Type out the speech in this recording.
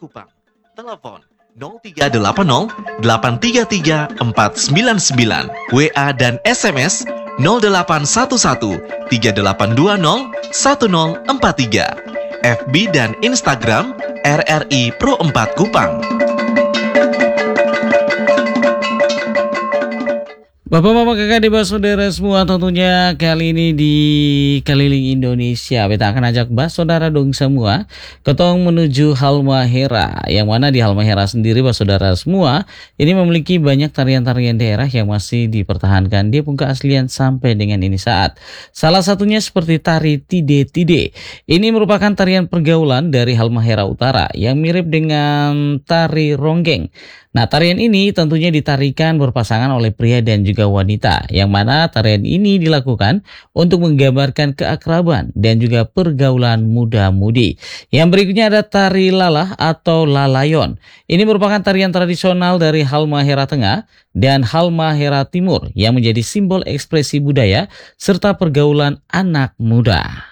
Kupang. Telepon 0380 833 499, WA dan SMS 0811 3820 1043, FB dan Instagram RRI Pro 4 Kupang. Bapak-bapak, kakak, adik, saudara semua, tentunya kali ini di Keliling Indonesia beta akan ajak saudara dong semua ketong menuju Halmahera, yang mana di Halmahera sendiri saudara semua ini memiliki banyak tarian-tarian daerah yang masih dipertahankan dia pun keaslian sampai dengan ini saat. Salah satunya seperti tari Tide-Tide. Ini merupakan tarian pergaulan dari Halmahera Utara yang mirip dengan tari ronggeng. Nah, tarian ini tentunya ditarikan berpasangan oleh pria dan juga wanita, yang mana tarian ini dilakukan untuk menggambarkan keakraban dan juga pergaulan muda-mudi. Yang berikutnya ada tari lalah atau lalayon. Ini merupakan tarian tradisional dari Halmahera Tengah dan Halmahera Timur yang menjadi simbol ekspresi budaya serta pergaulan anak muda.